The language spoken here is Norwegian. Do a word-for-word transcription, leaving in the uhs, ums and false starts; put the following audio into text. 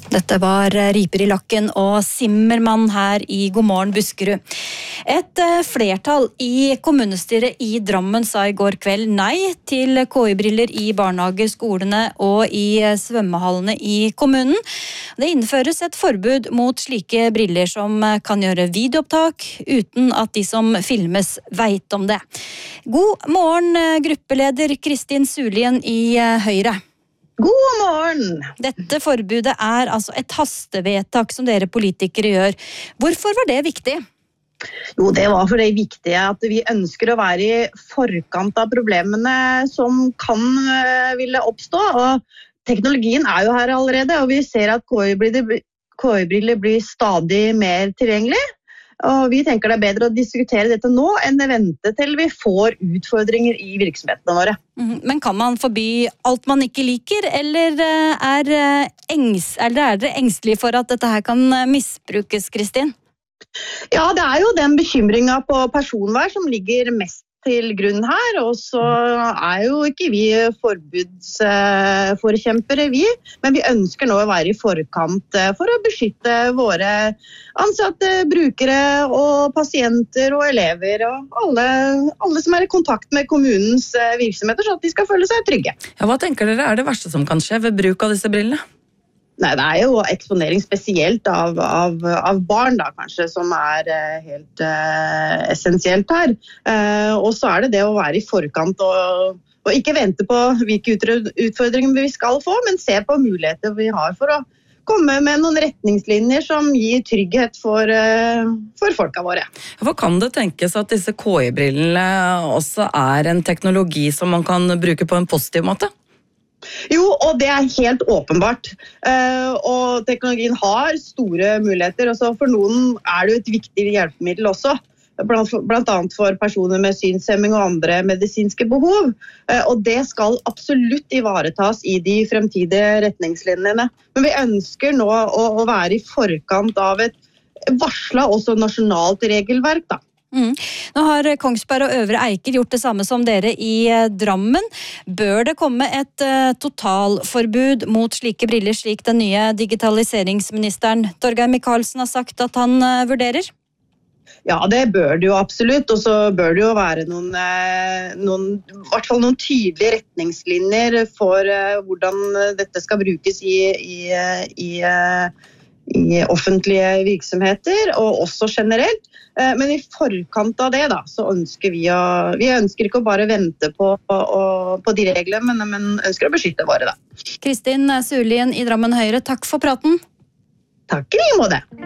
Dette var Riper i lakken og Simmermann her i God morgen Buskerud. Et flertall i kommunestyret i Drammen sa i går kveld nei til K I-briller i barnehager, skolene og i svømmehallene i kommunen. Det innføres et forbud mot slike briller som kan gjøre videoopptak uten at de som filmes vet om det. God morgen, gruppeleder Kristin Sulien i Høyre. God morgen! Dette forbudet er altså et hastevedtak som dere politikere gjør. Hvorfor var det viktig? Jo, det var for det viktige at vi ønsker å være i forkant av problemene som kan ville oppstå. Og teknologien er jo her allerede, og vi ser at K I-briller blir stadig mer tilgjengelig. Og vi tenker det er bedre å diskutere dette nå enn å vente til vi får utfordringer i virksomhetene våre. Men kan man forby alt man ikke liker, eller er, engs, eller er dere engstelige for at dette her kan misbrukes, Kristin? Ja, det er jo den bekymringen på personvern som ligger mest til grunn her, og så er jo ikke vi forbudsforkjempere, vi, men vi ønsker nå å være i forkant for å beskytte våre ansatte, brukere og pasienter og elever og alle, alle som er i kontakt med kommunens virksomheter, så at de skal føle seg trygge. Ja, hva tenker dere er det verste som kan skje ved bruk av disse brillene? Nei, det er jo eksponering spesielt av, av, av barn da, kanskje, som er uh, helt uh, essensielt her. Uh, og så er det det å være i forkant og, og ikke vente på hvilke utfordringer vi skal få, men se på muligheter vi har for å komme med noen retningslinjer som gir trygghet for, uh, for folka våre. Hva kan det tenkes at disse K I-brillene også er en teknologi som man kan bruke på en positiv måte? Jo, og det er helt åpenbart. Uh, og teknologien har store muligheter. Også for noen er det et viktig hjelpemiddel også. Blant, blant annet for personer med synshemming og andre medisinske behov. Uh, og det skal absolutt ivaretas i de fremtidige retningslinjene. Men vi ønsker nå å, å være i forkant av et varslet også nasjonalt regelverk, da. Mm. Nå har Kongsberg og Øvre Eiker gjort det samme som dere i Drammen. Bør det komme et uh, totalforbud mot slike briller, slik den nye digitaliseringsministeren Torgeir Micaelsen har sagt at han uh, vurderer? Ja, det bør det jo absolutt, og så bør det jo være noen, noen, i hvert fall noen tydelige retningslinjer for uh, hvordan dette skal brukes i, i, i, i offentlige virksomheter, og også generelt. Men i forkant av det da, så ønsker vi å, vi ønsker ikke å bare vente på, på, på de reglene, men, men ønsker å beskytte våre da. Kristin Sulien i Drammen Høyre, takk for praten. Takk i like måte.